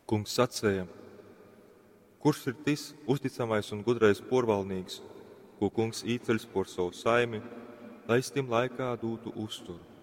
Kungs sacīja: kurš ir tas uzticamais un gudrais porvalnīgs, ko kungs īceļs por savu saimi, lai es tiem laikā dūtu uzturu?